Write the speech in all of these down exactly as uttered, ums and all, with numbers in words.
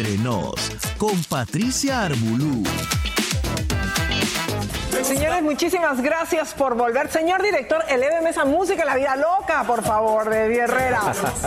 Entre Nos, con Patricia Arbolú. Señores, muchísimas gracias por volver. Señor director, eléveme esa música, La Vida Loca, por favor, de Eddie Herrera.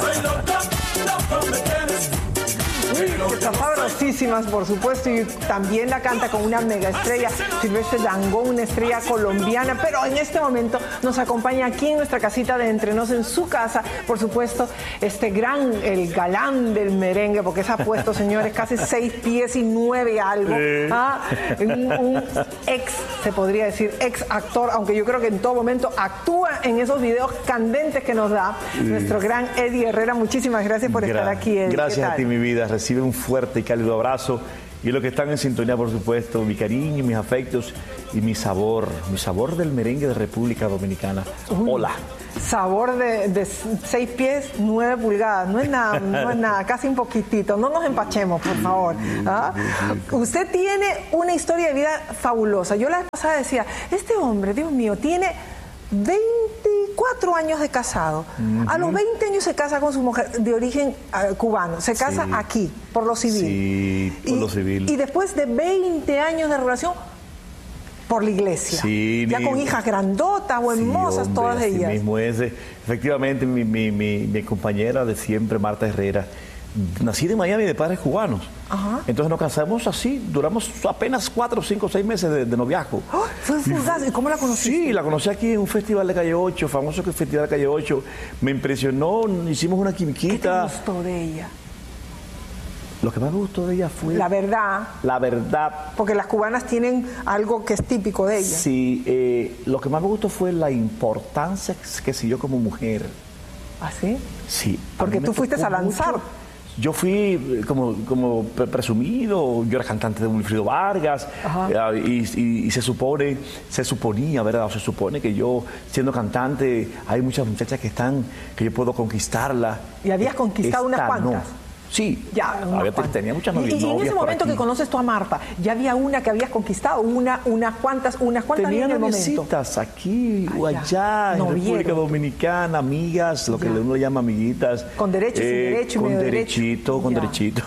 Están sabrosísimas, por supuesto, y también la canta con una mega estrella, Silvestre Dangond, una estrella colombiana, pero en este momento nos acompaña aquí en nuestra casita de Entre Nos, en su casa, por supuesto, este gran, el galán del merengue, porque se ha puesto, señores, casi seis pies y nueve algo, ¿ah? un, un ex, se podría decir, ex actor, aunque yo creo que en todo momento actúa en esos videos candentes que nos da sí. nuestro gran Eddie Herrera. Muchísimas gracias por Gra estar aquí, Eddie. Gracias a ti, mi vida. Recibe un fuerte y cálido abrazo, y los que están en sintonía, por supuesto, mi cariño, mis afectos y mi sabor, mi sabor del merengue de República Dominicana. Uy, hola. Sabor de, de seis pies, nueve pulgadas, no es nada, no es nada, casi un poquitito, no nos empachemos, por favor. ¿Ah? Usted tiene una historia de vida fabulosa. Yo la vez pasada decía, este hombre, Dios mío, tiene veinticuatro años de casado. Uh-huh. A los veinte años se casa con su mujer de origen uh, cubano. Se casa sí. aquí, por lo civil. Sí, por y, lo civil. Y después de veinte años de relación, por la iglesia. Sí, ya mi, con hijas grandotas o hermosas, sí, hombre, todas así ellas. Mismo es. Efectivamente, mi, mi, mi, mi compañera de siempre, Marta Herrera, nacida en Miami de padres cubanos. Ajá. Entonces nos casamos así, duramos apenas cuatro, cinco, seis meses de, de noviazgo. Oh, ¿Fue fugaz? ¿Y cómo la conociste? Sí, la conocí aquí en un festival de Calle ocho, famoso Festival de Calle ocho. Me impresionó, hicimos una quimiquita. ¿Qué te gustó de ella? Lo que más me gustó de ella fue... La verdad. La verdad. Porque las cubanas tienen algo que es típico de ellas. Sí, eh, lo que más me gustó fue la importancia que siguió como mujer. ¿Ah, sí? Sí. Porque tú fuiste a lanzar. Mucho. Yo fui como, como presumido, yo era cantante de Wilfrido Vargas, eh, y, y, y se supone, se suponía, ¿verdad? O se supone que yo, siendo cantante, hay muchas muchachas que están, que yo puedo conquistarlas. ¿Y habías conquistado Esta, unas cuantas? No. Sí, ya, había, tenía muchas novias. Y, y en ese momento que conoces tú a Marta, ¿ya había una que habías conquistado? Una, unas cuantas, unas cuantas tenía en el noviecitas momento. aquí o allá, en República Dominicana, amigas, lo que ya. uno le llama amiguitas. Con derecho, eh, sin derecho, con medio derechito, derecho. con Ya. derechito.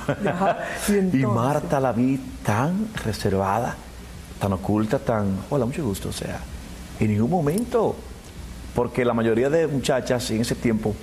Y, y Marta la vi tan reservada, tan oculta, tan, hola, mucho gusto, o sea, en ningún momento, porque la mayoría de muchachas en ese tiempo,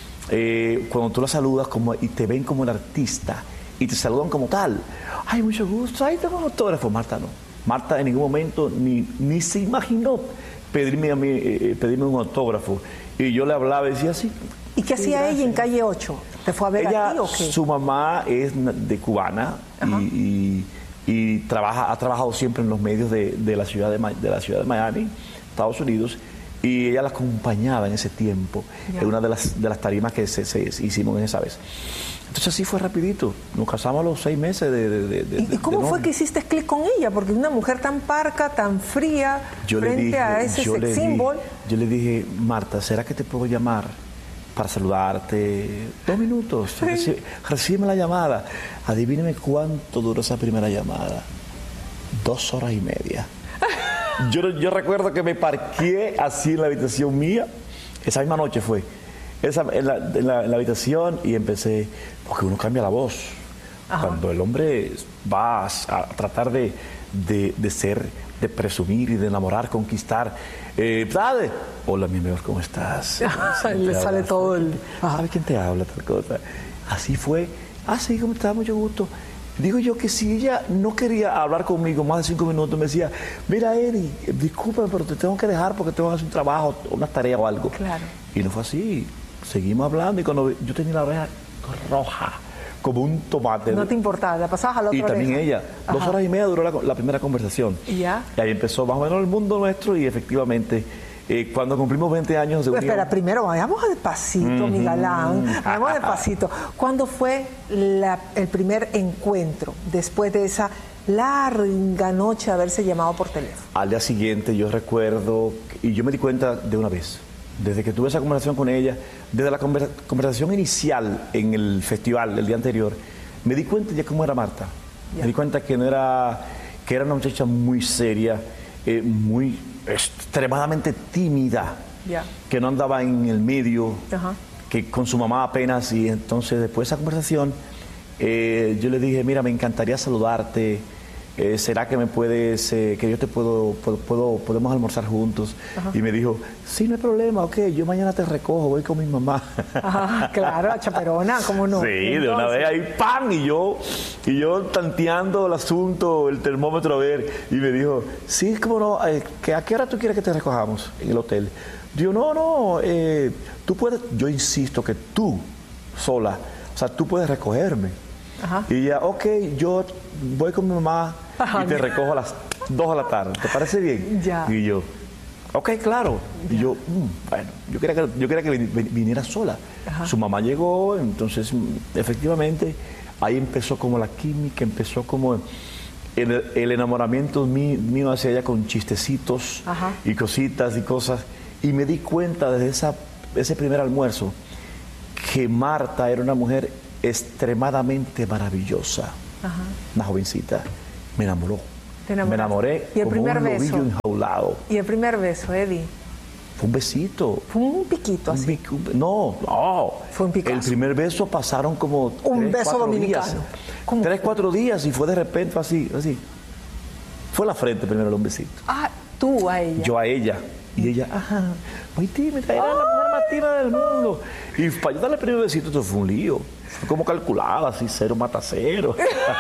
Eh, cuando tú la saludas como, y te ven como el artista y te saludan como tal, ay, mucho gusto, ay, tengo un autógrafo. Marta no, Marta en ningún momento ni, ni se imaginó pedirme a mí, eh, pedirme un autógrafo, y yo le hablaba y decía así. ¿Y qué hacía ella en Calle ocho? ¿Te fue a ver ella, a ti o qué? Su mamá es de cubana y, y, y trabaja, ha trabajado siempre en los medios de, de, la ciudad de, de la ciudad de Miami, Estados Unidos. Y ella la acompañaba en ese tiempo, ya. en una de las, de las tarimas que se, se hicimos en esa vez. Entonces así fue rapidito, nos casamos a los seis meses de... de, de ¿Y, y cómo de fue que hiciste clic con ella? Porque una mujer tan parca, tan fría, yo frente dije, a ese yo sex symbol. Yo le dije, Marta, ¿será que te puedo llamar para saludarte? Dos minutos, sí. Reci recíbeme la llamada. Adivíneme cuánto duró esa primera llamada. Dos horas y media. Yo, yo recuerdo que me parqué así en la habitación mía, esa misma noche fue, esa, en, la, en, la, en la habitación, y empecé, porque uno cambia la voz. Ajá. Cuando el hombre va a, a tratar de, de, de ser, de presumir y de enamorar, conquistar, eh, ¿sabe? Hola, mi amor, ¿cómo estás? Le sale todo el... ¿Sabes quién te habla? Tal cosa. Así fue, así como estaba, mucho gusto. Digo yo que si ella no quería hablar conmigo más de cinco minutos, me decía, mira, Eddie, discúlpame, pero te tengo que dejar porque tengo que hacer un trabajo, una tarea o algo. Claro. Y no fue así. Seguimos hablando, y cuando yo tenía la oreja roja, como un tomate. No te importaba, la pasabas a la otra Y también oreja. ella. Ajá. Dos horas y media duró la, la primera conversación. ¿Y ya? Y ahí empezó más o menos el mundo nuestro, y efectivamente... Eh, cuando cumplimos veinte años de pues unión... Espera, primero vayamos despacito, uh-huh. mi galán, vayamos despacito. ¿Cuándo fue la, el primer encuentro después de esa larga noche de haberse llamado por teléfono? Al día siguiente yo recuerdo, y yo me di cuenta de una vez, desde que tuve esa conversación con ella, desde la conversa, conversación inicial en el festival el día anterior, me di cuenta ya cómo era Marta. Ya. Me di cuenta que no era, que era una muchacha muy seria, eh, muy... extremadamente tímida, yeah. que no andaba en el medio, uh-huh. que con su mamá apenas, y entonces después de esa conversación Eh, yo le dije, mira, me encantaría saludarte. Eh, ¿Será que me puedes, eh, que yo te puedo, puedo, puedo, podemos almorzar juntos? Ajá. Y me dijo, sí, no hay problema, ok, yo mañana te recojo, voy con mi mamá. Ajá, claro, la chaperona, ¿cómo no? Sí, entonces, de una vez ahí, ¡pam! Y yo, y yo tanteando el asunto, el termómetro a ver, y me dijo, sí, cómo no, eh, que ¿a qué hora tú quieres que te recojamos en el hotel? Digo, no, no, eh, tú puedes, yo insisto que tú, sola, o sea, tú puedes recogerme. Ajá. Y ella, ok, yo voy con mi mamá Ajá. y te recojo a las dos de la tarde. ¿Te parece bien? Ya. Y yo, ok, claro. Ya. Y yo, mmm, bueno, yo quería que, yo quería que viniera sola. Ajá. Su mamá llegó, entonces, efectivamente, ahí empezó como la química, empezó como el, el enamoramiento mío, mío hacia ella con chistecitos Ajá. y cositas y cosas. Y me di cuenta desde esa, ese primer almuerzo que Marta era una mujer extremadamente maravillosa. Ajá. Una jovencita. Me enamoró. Me enamoré ¿Y el como primer un beso? novillo enjaulado. ¿Y el primer beso, Eddie? Fue un besito. Fue un piquito así. Un, un, no, no. Fue un picazo. El primer beso pasaron como un tres, beso dominicano. Días. Tres, fue? cuatro días y fue de repente así, así. Fue la frente primero un besito. Ah, tú a ella. Yo a ella. Y ella, ajá, muy tímida, era la mujer más tímida del mundo. Y para yo darle el primer besito, eso fue un lío. Fue como calculada, así, cero mata cero.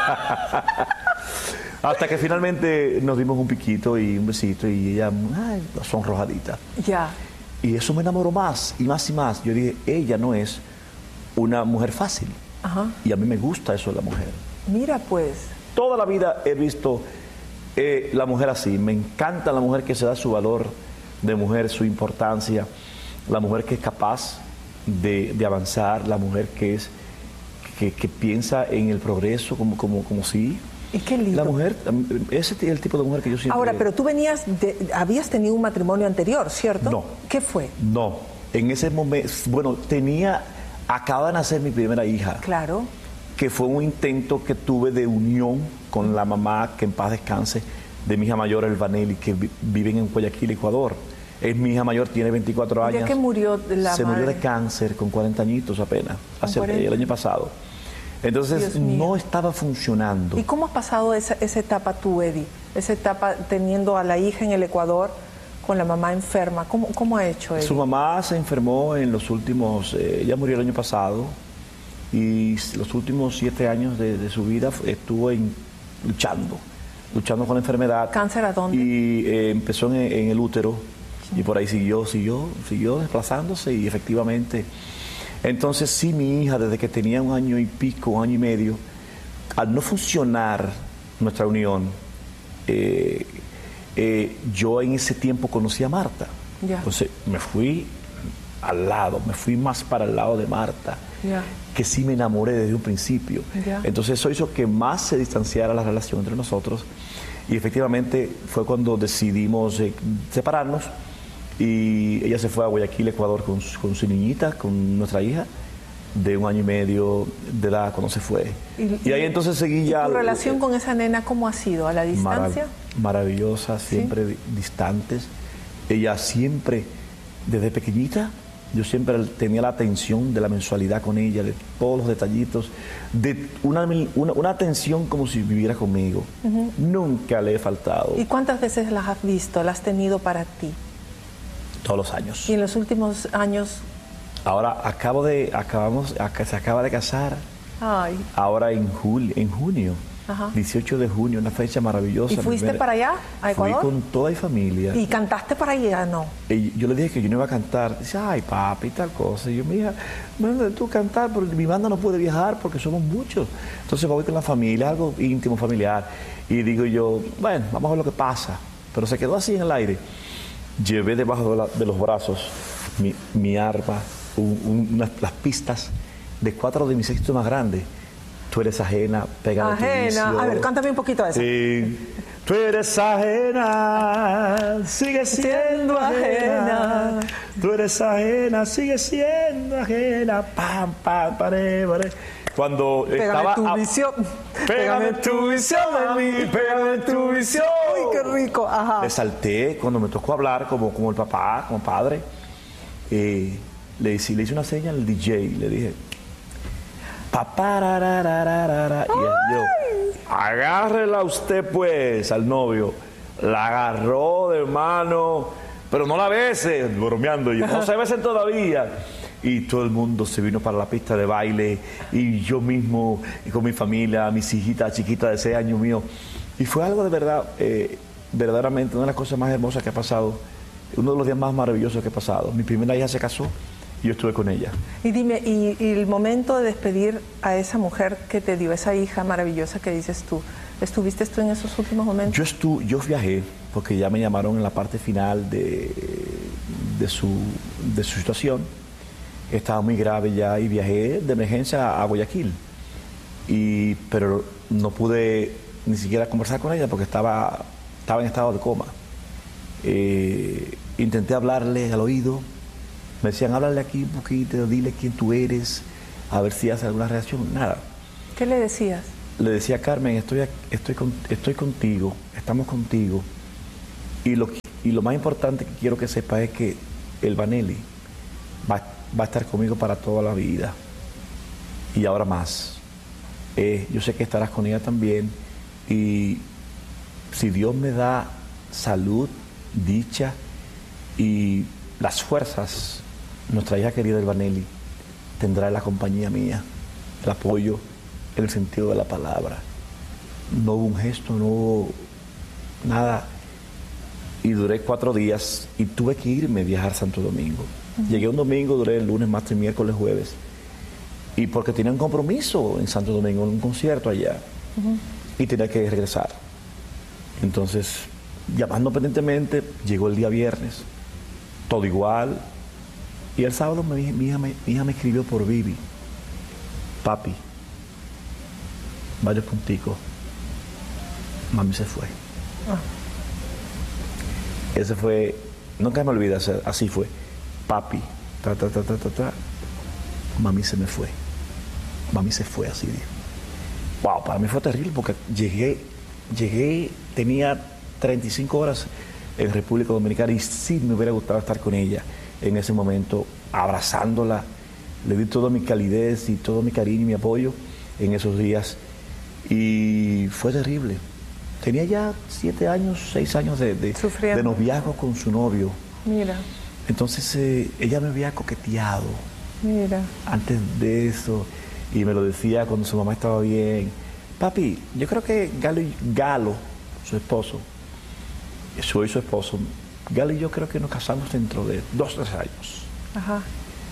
Hasta que finalmente nos dimos un piquito y un besito y ella, ay, sonrojadita. Ya. Y eso me enamoró más y más y más. Yo dije, ella no es una mujer fácil. Ajá. Y a mí me gusta eso de la mujer. Mira, pues. Toda la vida he visto eh, la mujer así. Me encanta la mujer que se da su valor de mujer, su importancia, la mujer que es capaz de, de avanzar, la mujer que es que, que piensa en el progreso como, como, como sí. Y qué lindo. La mujer, ese es el tipo de mujer que yo siempre... Ahora, pero tú venías, de, habías tenido un matrimonio anterior, ¿cierto? No. ¿Qué fue? No, en ese momento, bueno, tenía, acaba de nacer mi primera hija. Claro. Que fue un intento que tuve de unión con la mamá, que en paz descanse, de mi hija mayor, Elvanelli, que vi, viven en Guayaquil, Ecuador. Es mi hija mayor, tiene veinticuatro años. ¿Ya que murió la Se madre? murió de cáncer con cuarenta añitos apenas, hace cuarenta. el año pasado. Entonces no estaba funcionando. ¿Y cómo has pasado esa, esa etapa tú, Eddie? Esa etapa teniendo a la hija en el Ecuador con la mamá enferma. ¿Cómo, cómo ha hecho Eddie? Su mamá se enfermó en los últimos, eh, ella murió el año pasado y los últimos siete años de, de su vida estuvo en, luchando, luchando con la enfermedad. ¿Cáncer a dónde? Y eh, empezó en, en el útero sí. y por ahí siguió, siguió, siguió desplazándose y efectivamente... Entonces sí, mi hija, desde que tenía un año y pico, un año y medio, al no funcionar nuestra unión, eh, eh, yo en ese tiempo conocí a Marta. Ya. Entonces me fui al lado, me fui más para el lado de Marta, ya. que sí me enamoré desde un principio. Ya. Entonces eso hizo que más se distanciara la relación entre nosotros y efectivamente fue cuando decidimos eh, separarnos. Y ella se fue a Guayaquil, Ecuador, con, con su niñita, con nuestra hija, de un año y medio de edad cuando se fue. Y, y ahí entonces seguí ya... ¿Tu relación eh, con esa nena cómo ha sido? ¿A la distancia? Marav maravillosa, siempre ¿Sí? distantes. Ella siempre, desde pequeñita, yo siempre tenía la atención de la mensualidad con ella, de todos los detallitos, de una, una, una atención como si viviera conmigo. Uh-huh. Nunca le he faltado. ¿Y cuántas veces las has visto, las has tenido para ti? Todos los años. ¿Y en los últimos años? Ahora acabo de, acabamos, acá, se acaba de casar. Ay. Ahora en julio, en junio. Ajá. dieciocho de junio, una fecha maravillosa. ¿Y fuiste primera, para allá, a Ecuador? Fui con toda mi familia. ¿Y cantaste para allá, no? Y yo le dije que yo no iba a cantar. Dice, ay, papi, tal cosa. Y yo, mira, bueno, tú cantar, porque mi banda no puede viajar porque somos muchos. Entonces voy con la familia, algo íntimo, familiar. Y digo yo, bueno, vamos a ver lo que pasa. Pero se quedó así en el aire. Llevé debajo de, la, de los brazos mi, mi arpa, un, un, unas, las pistas de cuatro de mis éxitos más grandes. Tú eres ajena, pégame tu vicio. Ajena. A ver, cántame un poquito de eso. Sí. Tú eres ajena, sigue siendo ajena. Tú eres ajena, sigue siendo ajena. Pam, pam, pare, pare. Cuando pégame estaba tu a... visión. Pégame tu visión de mí, pégame tu visión. Uy, qué rico. Ajá. Le salté cuando me tocó hablar como, como el papá, como padre. Eh, le, hice, le hice una seña al D J y le dije, papararararara. Y yo, agárrela usted pues al novio. La agarró de mano, pero no la beses, bromeando. Yo, no se besen todavía. Y todo el mundo se vino para la pista de baile. Y yo mismo, y con mi familia, mis hijitas chiquitas de seis años mío. Y fue algo de verdad, eh, verdaderamente una de las cosas más hermosas que ha pasado. Uno de los días más maravillosos que he pasado. Mi primera hija se casó y yo estuve con ella. Y dime, y, y el momento de despedir a esa mujer que te dio, esa hija maravillosa que dices tú, ¿estuviste tú en esos últimos momentos? Yo, estu yo viajé porque ya me llamaron en la parte final de, de, su, de su situación. Estaba muy grave ya y viajé de emergencia a Guayaquil. Y, pero no pude ni siquiera conversar con ella porque estaba, estaba en estado de coma. Eh, intenté hablarle al oído. Me decían, háblale aquí un poquito, dile quién tú eres, a ver si hace alguna reacción. Nada. ¿Qué le decías? Le decía, Carmen, estoy, estoy, con, estoy contigo, estamos contigo. Y lo, y lo más importante que quiero que sepa es que el Vanelli va, va a estar conmigo para toda la vida. Y ahora más. Eh, yo sé que estarás con ella también. Y si Dios me da salud, dicha y las fuerzas, nuestra hija querida el Vanelli tendrá la compañía mía, el apoyo en el sentido de la palabra. No hubo un gesto, no hubo nada. Y duré cuatro días y tuve que irme a viajar a Santo Domingo. Uh-huh. Llegué un domingo, duré el lunes, martes, miércoles, jueves. Y porque tenía un compromiso en Santo Domingo, un concierto allá. Uh-huh. Y tenía que regresar. Entonces, llamando pendientemente, llegó el día viernes. Todo igual. Y el sábado mi, mi, hija, me, mi hija me escribió por Vivi. Papi, varios punticos. Mami se fue. Ah. Ese fue, nunca me olvidas, así fue. Papi, ta, ta, ta, ta, ta, ta. Mami se me fue. Mami se fue, así dijo. Wow, para mí fue terrible porque llegué, llegué, tenía treinta y cinco horas en República Dominicana y sí me hubiera gustado estar con ella en ese momento, abrazándola. Le di toda mi calidez y todo mi cariño y mi apoyo en esos días y fue terrible. Tenía ya siete años, seis años de, de, de noviazgo con su novio. Mira. Entonces eh, ella me había coqueteado. Mira. Antes de eso, y me lo decía cuando su mamá estaba bien. Papi, yo creo que Galo, Galo su esposo, soy su esposo, Galo y yo creo que nos casamos dentro de dos, tres años. Ajá.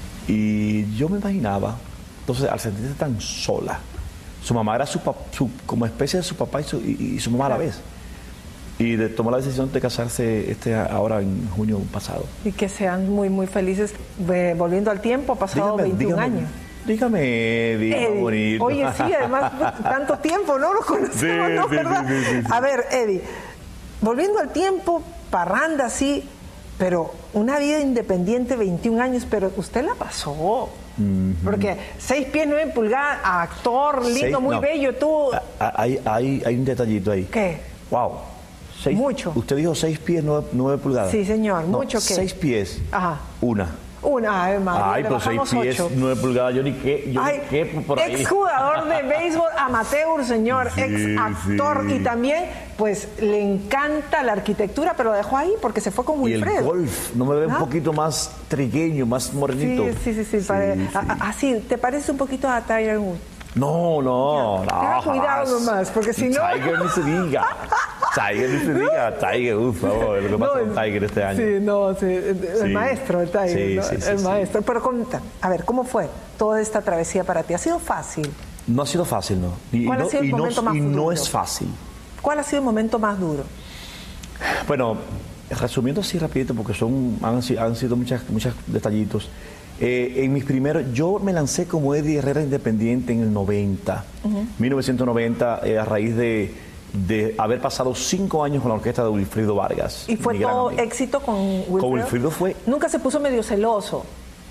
Y yo me imaginaba, entonces al sentirse tan sola, su mamá era su, su como especie de su papá y su, y, y su mamá a la vez. Y de, tomó la decisión de casarse este ahora en junio pasado. Y que sean muy, muy felices. Eh, volviendo al tiempo, ha pasado dígame, veintiún dígame, años. Dígame, dígame, Eddie, bonito. Oye, sí, además, tanto tiempo, ¿no? Lo conocemos, sí, ¿no? Sí, ¿verdad? Sí, sí, sí, sí. A ver, Eddie, volviendo al tiempo, parranda, sí, pero una vida independiente, veintiún años, pero usted la pasó. Uh-huh. Porque seis pies, nueve pulgadas, actor, lindo, seis, muy no. bello, tú... Hay, hay, hay un detallito ahí. ¿Qué? Wow. Seis, mucho. Usted dijo seis pies, nueve, nueve pulgadas. Sí, señor, no, mucho que. Seis pies. Ajá. Una. Una, ay, madre. Ay, pero seis pies, ocho. nueve pulgadas, yo ni qué, yo ay, ni qué por ahí. Exjugador de béisbol amateur, señor, sí, ex actor sí. Y también, pues, le encanta la arquitectura, pero lo dejó ahí porque se fue con Wilfredo. Y el golf, no me ve ¿Ah? un poquito más trigueño, más morenito. Sí, sí, sí, sí, sí, pare... sí. Así, ¿te parece un poquito a Tiger Woods? No, no, ya, no. Ten cuidado nomás, porque si no... Tiger ni se diga. Tiger ni se diga. Tiger, uff, lo que pasa no, con Tiger este año. Sí, no, sí, el sí. maestro, el Tiger, sí, ¿no? sí, sí, el sí, maestro. Sí. Pero cuenta, a ver, ¿cómo fue toda esta travesía para ti? ¿Ha sido fácil? No ha sido fácil, no. Y, ¿Cuál no, ha sido el y momento no, más y duro? no es fácil. ¿Cuál ha sido el momento más duro? Bueno, resumiendo así rapidito, porque son han, han sido muchas, muchos detallitos. Eh, en mis primeros, yo me lancé como Eddie Herrera Independiente en el noventa, uh-huh. mil novecientos noventa, eh, a raíz de, de haber pasado cinco años con la orquesta de Wilfrido Vargas. ¿Y fue todo éxito con Wilfrido? Con Wilfrido fue... ¿Nunca se puso medio celoso?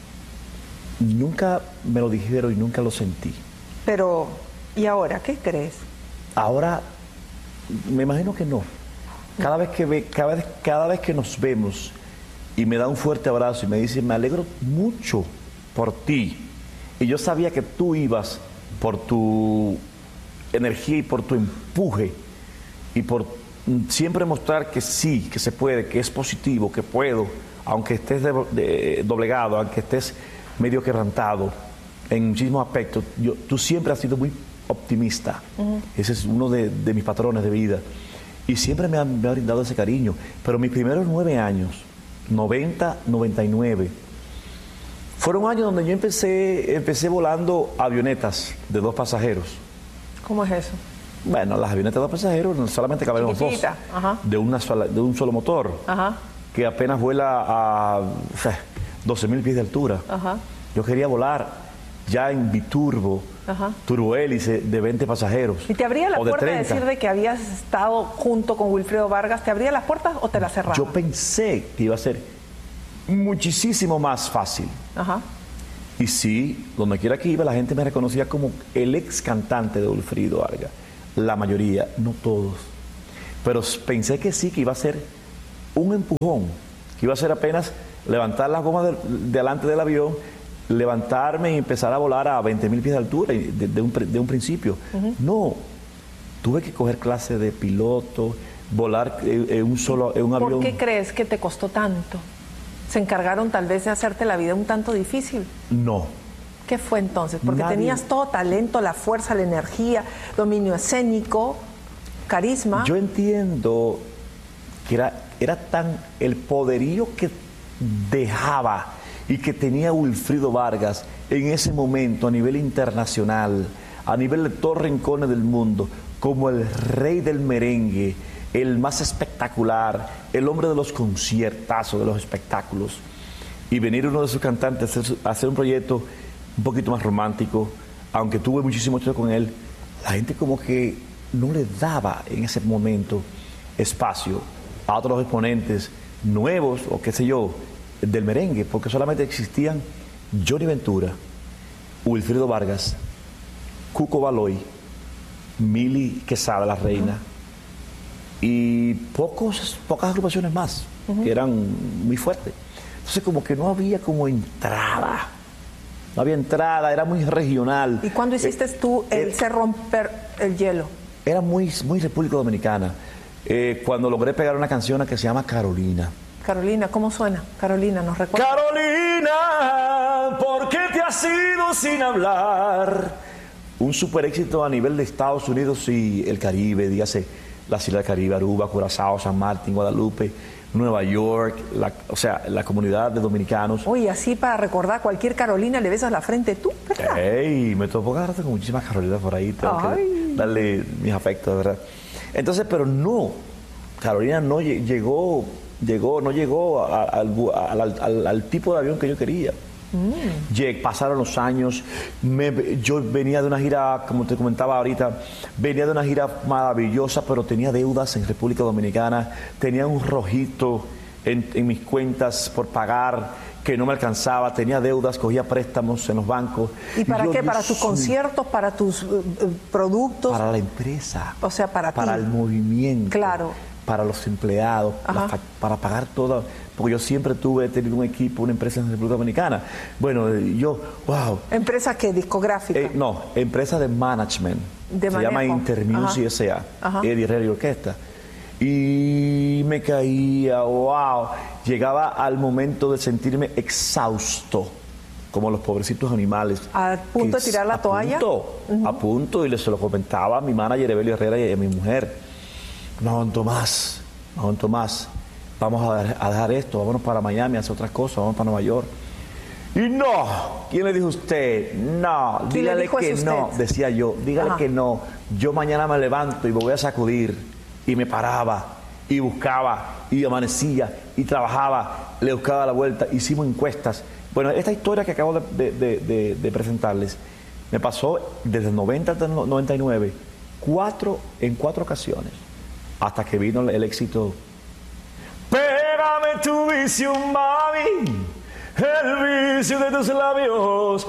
Nunca me lo dijeron y nunca lo sentí. Pero, ¿y ahora qué crees? Ahora, me imagino que no. Cada vez que, ve, cada vez, cada vez que nos vemos... y me da un fuerte abrazo y me dice, me alegro mucho por ti. Y yo sabía que tú ibas por tu energía y por tu empuje y por siempre mostrar que sí, que se puede, que es positivo, que puedo, aunque estés de, de, doblegado, aunque estés medio quebrantado en muchísimos aspectos. Yo, tú siempre has sido muy optimista. Uh-huh. Ese es uno de, de mis patrones de vida. Y siempre me ha, me ha brindado ese cariño. Pero mis primeros nueve años, noventa, noventa y nueve, fueron años donde yo empecé, empecé volando avionetas de dos pasajeros. ¿Cómo es eso? Bueno, las avionetas de dos pasajeros solamente caben los dos. Ajá. De, una sola, de un solo motor. Ajá. Que apenas vuela a o sea, doce mil pies de altura. Ajá. Yo quería volar ya en biturbo, ajá, turbohélice de veinte pasajeros. ¿Y te abría la puerta de decir de que habías estado junto con Wilfrido Vargas? ¿Te abría las puertas o te las cerraba? Yo pensé que iba a ser muchísimo más fácil. Ajá. Y sí, donde quiera que iba, la gente me reconocía como el ex cantante de Wilfrido Vargas. La mayoría, no todos. Pero pensé que sí, que iba a ser un empujón, que iba a ser apenas levantar las gomas de, delante del avión, levantarme y empezar a volar a veinte mil pies de altura de, de, un, de un principio. Uh-huh. No, tuve que coger clase de piloto, volar en, en un solo en un ¿Por avión. ¿Por qué crees que te costó tanto? ¿Se encargaron tal vez de hacerte la vida un tanto difícil? No. ¿Qué fue entonces? Porque Nadie... tenías todo talento, la fuerza, la energía, dominio escénico, carisma. Yo entiendo que era, era tan el poderío que dejaba y que tenía Wilfrido Vargas en ese momento a nivel internacional, a nivel de todos los rincones del mundo, como el rey del merengue, el más espectacular, el hombre de los conciertazos, de los espectáculos. Y venir uno de sus cantantes a hacer, a hacer un proyecto un poquito más romántico, aunque tuve muchísimo éxito con él, la gente como que no le daba en ese momento espacio a otros exponentes nuevos o qué sé yo, del merengue, porque solamente existían Johnny Ventura, Wilfrido Vargas, Cuco Baloy, Mili Quesada, la reina, uh-huh, y pocos, pocas agrupaciones más, uh-huh, que eran muy fuertes. Entonces como que no había como entrada, no había entrada, era muy regional. ¿Y cuándo hiciste eh, tú el eh, se romper el hielo? Era muy, muy República Dominicana, eh, cuando logré pegar una canción que se llama Carolina. Carolina, ¿cómo suena? Carolina, ¿nos recuerda? Carolina, ¿por qué te has ido sin hablar? Un super éxito a nivel de Estados Unidos y el Caribe, dígase, las Islas del Caribe, Aruba, Curazao, San Martín, Guadalupe, Nueva York, la, o sea, la comunidad de dominicanos. Oye, así para recordar, cualquier Carolina le besas la frente tú, ¿verdad? ¡Ey! Me tocó agarrarte con muchísimas Carolinas por ahí, tengo Ay. que darle mis afectos, de verdad. Entonces, pero no, Carolina no llegó... Llegó, no llegó a, a, al, al, al tipo de avión que yo quería. Mm. Llegué, pasaron los años, me, yo venía de una gira, como te comentaba ahorita, venía de una gira maravillosa, pero tenía deudas en República Dominicana, tenía un rojito en, en mis cuentas por pagar que no me alcanzaba, tenía deudas, cogía préstamos en los bancos. ¿Y para yo, qué? ¿Para tus conciertos, para tus uh, productos? Para la empresa. O sea, para Para ti. el movimiento. Claro. Para los empleados, la, para pagar todo, porque yo siempre tuve tenido un equipo, una empresa en República Dominicana. Bueno, yo, wow. ¿Empresa qué? ¿Discográfica? Eh, no, empresa de management. De Se manejo. llama Intermusic S A, Eddie Herrera y Orquesta. Y me caía, wow. Llegaba al momento de sentirme exhausto, como los pobrecitos animales. ¿A punto de tirar la a toalla? Punto, uh-huh. A punto, y les se lo comentaba a mi manager, Evelio Herrera, y a mi mujer. No aguanto más, no aguanto más. Vamos a, a dejar esto, vámonos para Miami a hacer otras cosas, vamos para Nueva York. Y no, ¿quién le dijo a usted? No, dígale que no, decía yo, dígale Ajá. que no. Yo mañana me levanto y me voy a sacudir. Y me paraba, y buscaba, y amanecía, y trabajaba, le buscaba la vuelta, hicimos encuestas. Bueno, esta historia que acabo de, de, de, de presentarles, me pasó desde el noventa hasta el noventa y nueve, cuatro, en cuatro ocasiones. Hasta que vino el éxito. Pégame tu vicio, mami, el vicio de tus labios.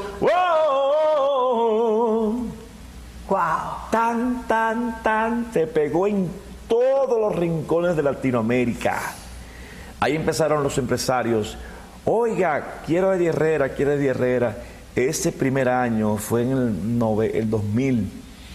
Wow. Wow. Tan, tan, tan, se pegó en todos los rincones de Latinoamérica. Ahí empezaron los empresarios. Oiga, quiero a Eddie Herrera, quiero a Eddie Herrera. ese primer año fue en el, nove, el dos mil.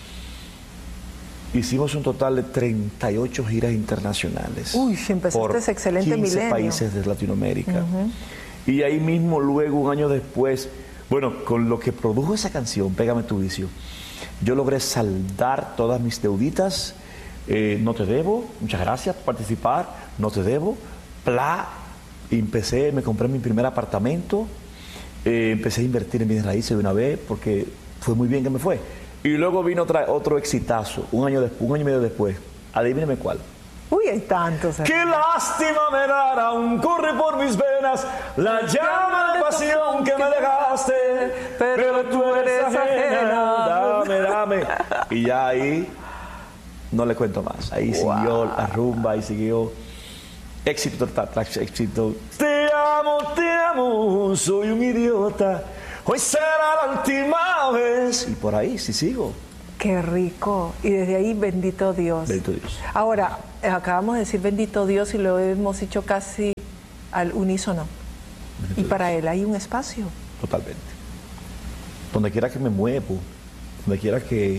Hicimos un total de treinta y ocho giras internacionales. Uy, empezaste por ese excelente quince milenio. países de Latinoamérica. Uh-huh. Y ahí mismo, luego, un año después, bueno, con lo que produjo esa canción, Pégame tu vicio, yo logré saldar todas mis deuditas. Eh, no te debo, muchas gracias por participar, no te debo, bla. Y empecé, me compré mi primer apartamento, eh, empecé a invertir en bienes raíces de una vez, porque fue muy bien que me fue. Y luego vino otra, otro exitazo, un año, después, un año y medio después. Adivíneme cuál. Uy, hay tantos. Qué lástima me dará, aún corre por mis venas la llama de pasión que me dejaste, pero, pero tú eres ajena. Dame, dame. Y ya ahí no le cuento más. Ahí wow. Siguió la rumba, ahí siguió éxito tras éxito. Te amo, te amo, soy un idiota. Hoy será la última vez. Y por ahí sí sigo. Qué rico. Y desde ahí, bendito Dios. Bendito Dios. Ahora, acabamos de decir bendito Dios y lo hemos dicho casi al unísono. Bendito y para Dios. Él hay un espacio. Totalmente. Donde quiera que me muevo, donde quiera que,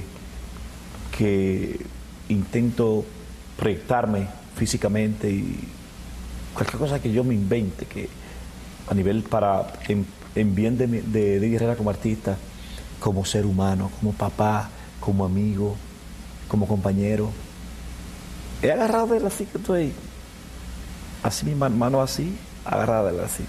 que intento proyectarme físicamente y cualquier cosa que yo me invente, que a nivel para... En, en bien de, de, de Herrera como artista, como ser humano, como papá, como amigo, como compañero. He agarrado de él así que estoy, así mi mano así, agarrada de él así.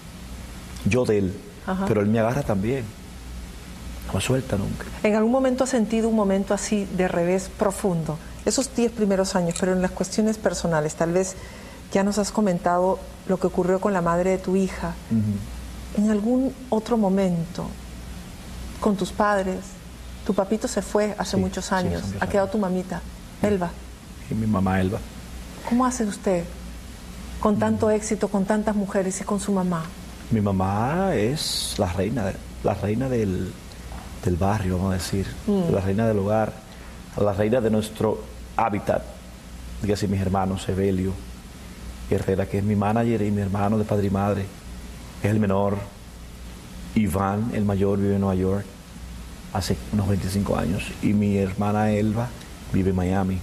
Yo de él, ajá. Pero él me agarra también. No me suelta nunca. ¿En algún momento has sentido un momento así de revés profundo? Esos diez primeros años, pero en las cuestiones personales, tal vez ya nos has comentado lo que ocurrió con la madre de tu hija. Uh-huh. En algún otro momento, con tus padres, tu papito se fue hace sí, muchos años, sí, ha quedado tu mamita, Elba. Y mi mamá Elba. ¿Cómo hace usted con mm. tanto éxito, con tantas mujeres y con su mamá? Mi mamá es la reina, la reina del, del barrio, vamos a decir, mm. la reina del hogar, la reina de nuestro hábitat, dígase mis hermanos, Evelio Herrera, que es mi manager, y mi hermano de padre y madre. Es el menor. Iván, el mayor, vive en Nueva York hace unos veinticinco años. Y mi hermana Elba vive en Miami.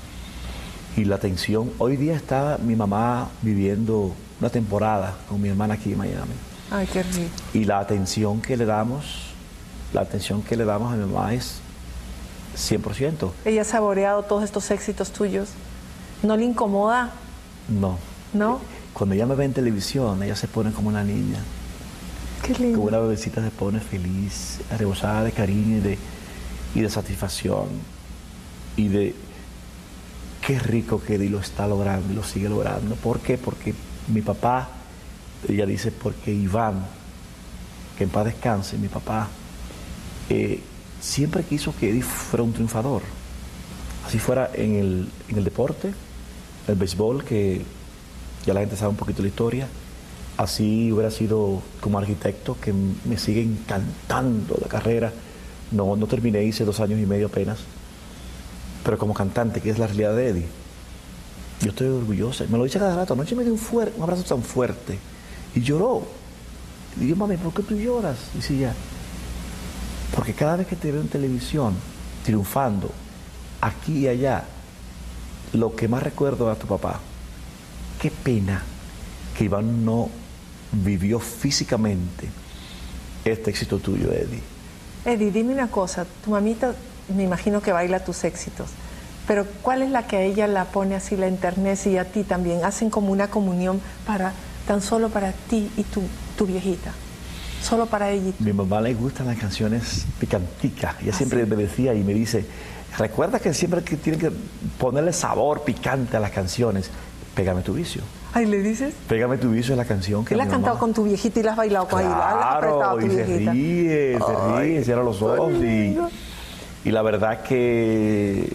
Y la atención, hoy día está mi mamá viviendo una temporada con mi hermana aquí en Miami. Ay, qué rico. Y la atención que le damos, la atención que le damos a mi mamá es cien por ciento. ¿Ella ha saboreado todos estos éxitos tuyos? ¿No le incomoda? No. ¿No? Cuando ella me ve en televisión, ella se pone como una niña. Qué lindo. Como una bebecita se pone feliz, rebosada de cariño y de, y de satisfacción. Y de qué rico que Eddie lo está logrando y lo sigue logrando. ¿Por qué? Porque mi papá, ella dice, porque Iván, que en paz descanse, mi papá, eh, siempre quiso que Eddie fuera un triunfador. Así fuera en el, en el deporte, el béisbol, que ya la gente sabe un poquito la historia. Así hubiera sido como arquitecto, que me sigue encantando la carrera. No, no terminé, hice dos años y medio apenas. Pero como cantante, que es la realidad de Eddie, yo estoy orgullosa. Me lo dice cada rato. Anoche me dio un, fuerte, un abrazo tan fuerte y lloró. Y digo, mami, ¿por qué tú lloras? Y dice ya, porque cada vez que te veo en televisión triunfando, aquí y allá, lo que más recuerdo a tu papá. Qué pena que Iván no vivió físicamente este éxito tuyo, Eddie. Eddie, dime una cosa, tu mamita me imagino que baila tus éxitos, pero ¿cuál es la que a ella la pone así, la enternece, y a ti también? Hacen como una comunión para, tan solo para ti y tu, tu viejita, solo para ella y tú. Mi mamá le gustan las canciones picanticas, ella ¿Ah, siempre sí? me decía y me dice, recuerda que siempre que tienen que ponerle sabor picante a las canciones. Pégame tu vicio. Ay, ¿le dices? Pégame tu vicio es la canción que ¿Y la has cantado con tu viejita y la has bailado con ella? Claro, y se ríe, se ríe, cierra los ojos y, y la verdad que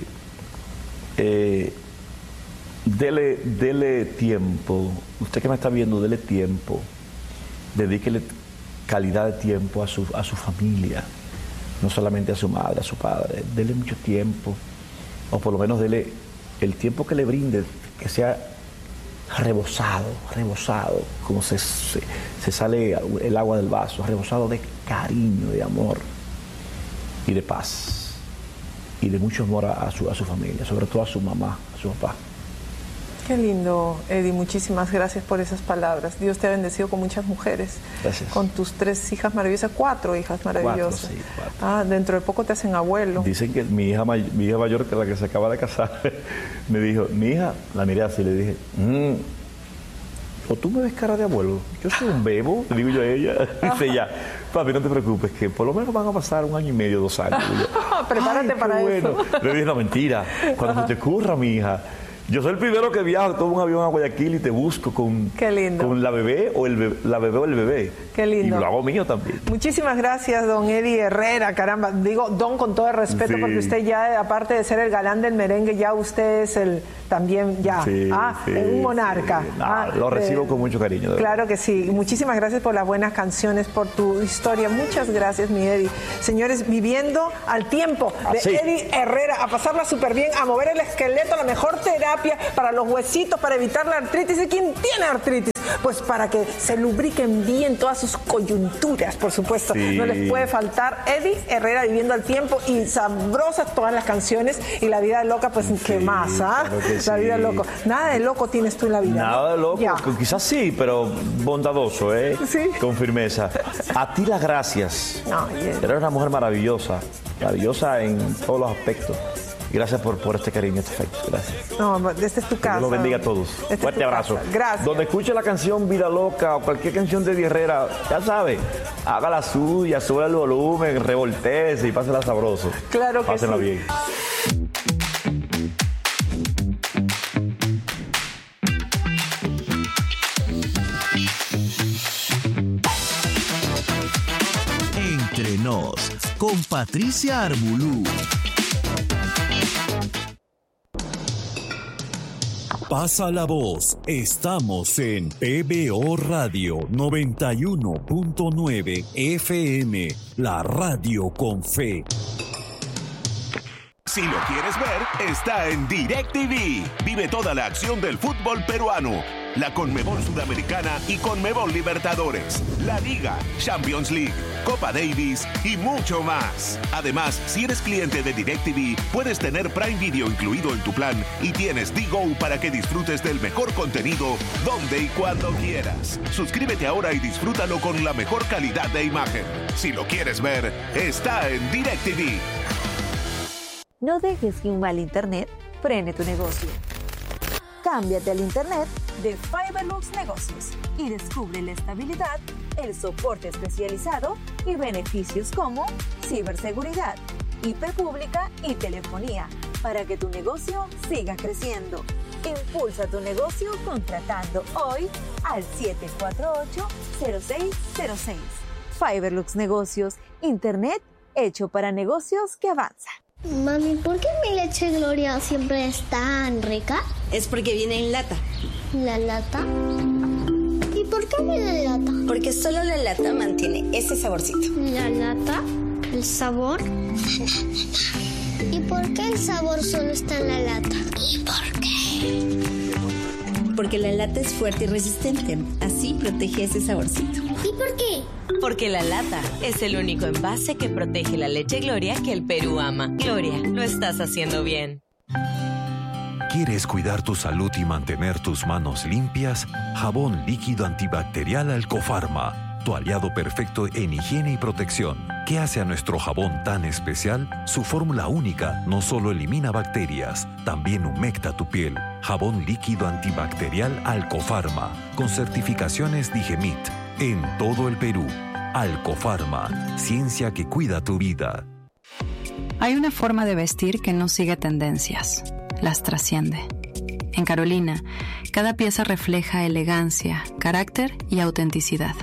eh, dele, dele tiempo. Usted que me está viendo, dele tiempo. Dedíquele calidad de tiempo a su, a su familia, no solamente a su madre, a su padre. Dele mucho tiempo, o por lo menos dele el tiempo que le brinde, que sea rebosado, rebosado, como se, se, se sale el agua del vaso, rebosado de cariño, de amor y de paz. Y de mucho amor a, a, su, a su familia, sobre todo a su mamá, a su papá. Qué lindo, Eddie. Muchísimas gracias por esas palabras. Dios te ha bendecido con muchas mujeres. Gracias. Con tus tres hijas maravillosas, cuatro hijas maravillosas. Cuatro, sí, cuatro. Ah, dentro de poco te hacen abuelo. Dicen que mi hija, may- mi hija mayor, que es la que se acaba de casar, me dijo, mi hija, la miré así, le dije, mmm, o tú me ves cara de abuelo, yo soy un bebo, le digo yo a ella. Dice ella, papi, no te preocupes, que por lo menos van a pasar un año y medio, dos años. Y yo, Prepárate "Ay, qué para bueno". eso. Le dije, no, mentira, cuando se te ocurra, mi hija. Yo soy el primero que viajo, tomo un avión a Guayaquil y te busco con, Qué lindo. con la bebé o el bebé, la bebé o el bebé. Qué lindo. Y lo hago mío también. Muchísimas gracias, don Eddie Herrera, caramba, digo don con todo el respeto, Sí. porque usted ya, aparte de ser el galán del merengue, ya usted es el, también ya, Sí, ah, sí, un monarca. sí. No, Ah, lo recibo eh, con mucho cariño. de Claro que sí. Muchísimas gracias por las buenas canciones, por tu historia. Muchas gracias, mi Eddie. Señores, viviendo al tiempo de Así. Eddie Herrera, a pasarla súper bien, a mover el esqueleto, la mejor terapia para los huesitos, para evitar la artritis. ¿Y quién tiene artritis? Pues para que se lubriquen bien todas sus coyunturas, por supuesto. Sí. No les puede faltar Eddie Herrera viviendo al tiempo y sabrosas todas las canciones. Y la vida loca, pues, ¿qué Sí, más? ¿Ah? claro que La vida sí. loco. Nada de loco tienes tú en la vida. Nada ¿no? de loco, Ya. que quizás sí, pero bondadoso, ¿eh? Sí. Con firmeza. A ti las gracias. Ay, Eddie. Eres una mujer maravillosa, maravillosa en todos los aspectos. Gracias por, por este cariño, este afecto. Gracias. No, este es tu Que casa. Dios los bendiga a todos. Este es Fuerte tu abrazo. casa. Gracias. Donde escuche la canción Vida Loca o cualquier canción de Eddie Herrera, ya sabe, haga la suya, sube el volumen, revoltese y pásela sabroso. Claro que Pásenla sí. bien. Entre nos, con Patricia Armbulú. Pasa la voz. Estamos en P B O Radio noventa y uno punto nueve F M, la radio con fe. Si lo quieres ver, está en DirecTV. Vive toda la acción del fútbol peruano, la Conmebol Sudamericana y Conmebol Libertadores, la Liga, Champions League, Copa Davis y mucho más. Además, si eres cliente de DirecTV, puedes tener Prime Video incluido en tu plan y tienes D Go para que disfrutes del mejor contenido donde y cuando quieras. Suscríbete ahora y disfrútalo con la mejor calidad de imagen. Si lo quieres ver, está en DirecTV. No dejes que un mal internet frene tu negocio. Cámbiate al internet de Fiberlux Negocios y descubre la estabilidad, el soporte especializado y beneficios como ciberseguridad, I P pública y telefonía para que tu negocio siga creciendo. Impulsa tu negocio contratando hoy al siete cuatro ocho, cero seis cero seis. Fiberlux Negocios, internet hecho para negocios que avanzan. Mami, ¿por qué mi leche Gloria siempre es tan rica? Es porque viene en lata. ¿La lata? ¿Y por qué viene en lata? Porque solo la lata mantiene ese saborcito. ¿La lata? ¿El sabor? ¿Y por qué el sabor solo está en la lata? ¿Y por qué? Porque la lata es fuerte y resistente. Así protege ese saborcito. ¿Y por qué? Porque la lata es el único envase que protege la leche Gloria que el Perú ama. Gloria, lo estás haciendo bien. ¿Quieres cuidar tu salud y mantener tus manos limpias? Jabón líquido antibacterial Alcofarma, tu aliado perfecto en higiene y protección. ¿Qué hace a nuestro jabón tan especial? Su fórmula única no solo elimina bacterias, también humecta tu piel. Jabón líquido antibacterial Alcofarma, con certificaciones Digemit, en todo el Perú. Alcofarma, ciencia que cuida tu vida. Hay una forma de vestir que no sigue tendencias, las trasciende. En Carolina, cada pieza refleja elegancia, carácter y autenticidad.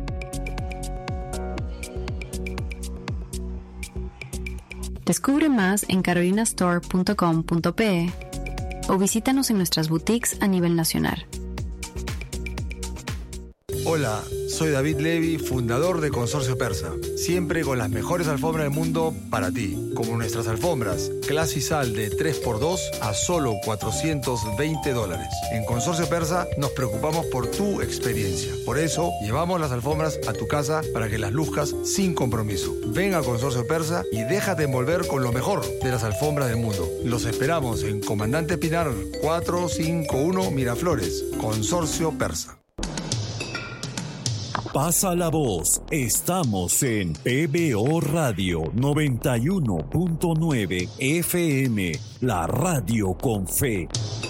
Descubre más en carolina store punto com punto pe o visítanos en nuestras boutiques a nivel nacional. Hola, soy David Levy, fundador de Consorcio Persa. Siempre con las mejores alfombras del mundo para ti, como nuestras alfombras Clasisal de tres por dos a solo cuatrocientos veinte dólares. En Consorcio Persa nos preocupamos por tu experiencia. Por eso llevamos las alfombras a tu casa para que las luzcas sin compromiso. Ven a Consorcio Persa y déjate envolver con lo mejor de las alfombras del mundo. Los esperamos en Comandante Pinar cuatrocientos cincuenta y uno Miraflores. Consorcio Persa. Pasa la voz. Estamos en P B O Radio noventa y uno punto nueve F M, la radio con fe.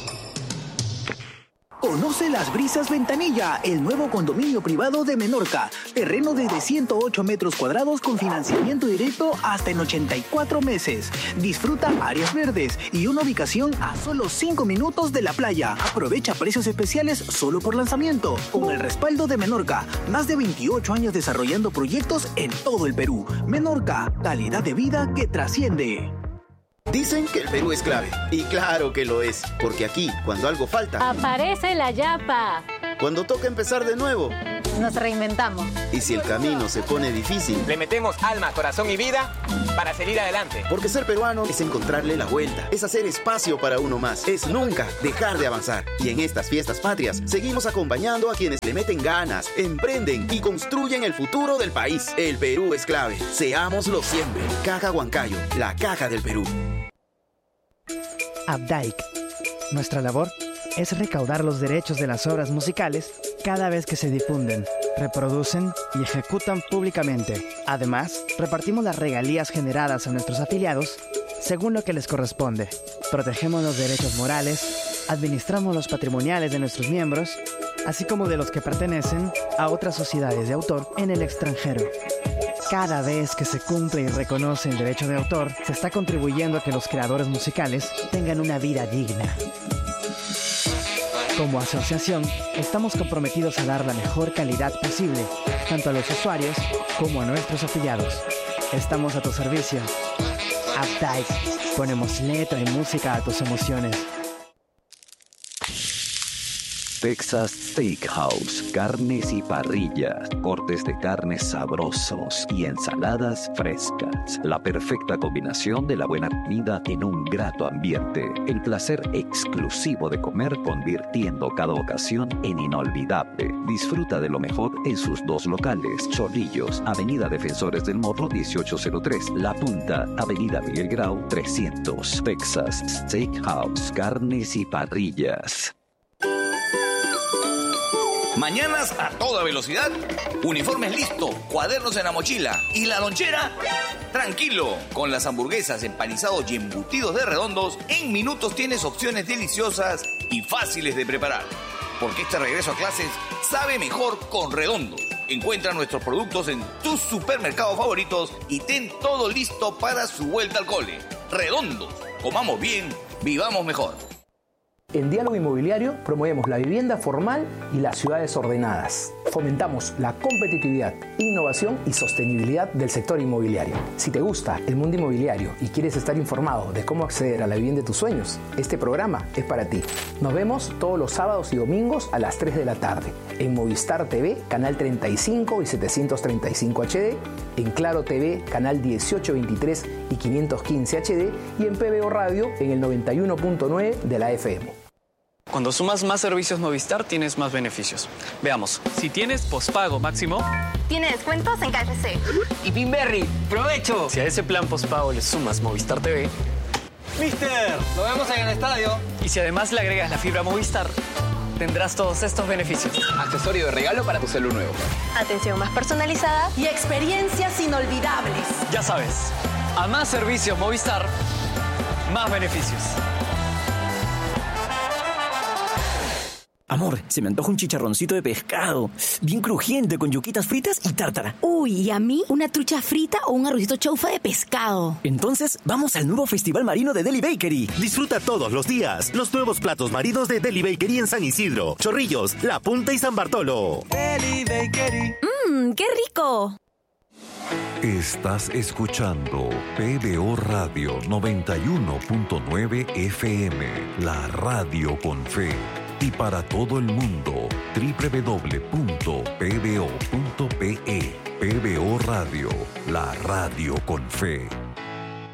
Conoce Las Brisas Ventanilla, el nuevo condominio privado de Menorca. Terreno desde ciento ocho metros cuadrados con financiamiento directo hasta en ochenta y cuatro meses. Disfruta áreas verdes y una ubicación a solo cinco minutos de la playa. Aprovecha precios especiales solo por lanzamiento. Con el respaldo de Menorca, más de veintiocho años desarrollando proyectos en todo el Perú. Menorca, calidad de vida que trasciende. Dicen que el Perú es clave. Y claro que lo es. Porque aquí, cuando algo falta... ¡aparece la yapa! Cuando toca empezar de nuevo... nos reinventamos. Y si el camino se pone difícil... le metemos alma, corazón y vida para seguir adelante. Porque ser peruano es encontrarle la vuelta. Es hacer espacio para uno más. Es nunca dejar de avanzar. Y en estas fiestas patrias, seguimos acompañando a quienes le meten ganas, emprenden y construyen el futuro del país. El Perú es clave. Seámoslo siempre. Caja Huancayo, la caja del Perú. Abdaik. Nuestra labor es recaudar los derechos de las obras musicales cada vez que se difunden, reproducen y ejecutan públicamente. Además, repartimos las regalías generadas a nuestros afiliados según lo que les corresponde. Protegemos los derechos morales, administramos los patrimoniales de nuestros miembros, así como de los que pertenecen a otras sociedades de autor en el extranjero. Cada vez que se cumple y reconoce el derecho de autor, se está contribuyendo a que los creadores musicales tengan una vida digna. Como asociación, estamos comprometidos a dar la mejor calidad posible, tanto a los usuarios como a nuestros afiliados. Estamos a tu servicio. Updike. Ponemos letra y música a tus emociones. Texas Steakhouse, carnes y parrillas, cortes de carnes sabrosos y ensaladas frescas. La perfecta combinación de la buena comida en un grato ambiente. El placer exclusivo de comer convirtiendo cada ocasión en inolvidable. Disfruta de lo mejor en sus dos locales. Chorrillos, Avenida Defensores del Morro dieciocho cero tres. La Punta, Avenida Miguel Grau trescientos. Texas Steakhouse, carnes y parrillas. Mañanas a toda velocidad, uniformes listo, cuadernos en la mochila y la lonchera. Tranquilo, con las hamburguesas, empanizados y embutidos de Redondos, en minutos tienes opciones deliciosas y fáciles de preparar. Porque este regreso a clases sabe mejor con Redondos. Encuentra nuestros productos en tus supermercados favoritos y ten todo listo para su vuelta al cole. Redondos, comamos bien, vivamos mejor. En Diálogo Inmobiliario promovemos la vivienda formal y las ciudades ordenadas. Fomentamos la competitividad, innovación y sostenibilidad del sector inmobiliario. Si te gusta el mundo inmobiliario y quieres estar informado de cómo acceder a la vivienda de tus sueños, este programa es para ti. Nos vemos todos los sábados y domingos a las tres de la tarde en Movistar T V, canal treinta y cinco y setecientos treinta y cinco H D, en Claro T V, canal dieciocho veintitrés y quinientos quince H D y en P B O Radio en el noventa y uno punto nueve de la F M. Cuando sumas más servicios Movistar, tienes más beneficios. Veamos. Si tienes pospago máximo... tiene descuentos en K F C. Y Pinberry, ¡provecho! Si a ese plan pospago le sumas Movistar T V... ¡Mister! ¡Lo vemos en el estadio! Y si además le agregas la fibra Movistar, tendrás todos estos beneficios. Accesorio de regalo para tu celu nuevo. Atención más personalizada y experiencias inolvidables. Ya sabes, a más servicios Movistar, más beneficios. Amor, se me antoja un chicharroncito de pescado, bien crujiente, con yuquitas fritas y tártara. Uy, ¿y a mí? ¿Una trucha frita o un arrocito chaufa de pescado? Entonces, vamos al nuevo Festival Marino de Deli Bakery. Disfruta todos los días los nuevos platos marinos de Deli Bakery en San Isidro, Chorrillos, La Punta y San Bartolo. Deli Bakery. ¡Mmm, qué rico! Estás escuchando P B O Radio noventa y uno punto nueve F M, la radio con fe. y para todo el mundo. doble u doble u doble u punto p b o punto p e. P B O Radio, la radio con fe.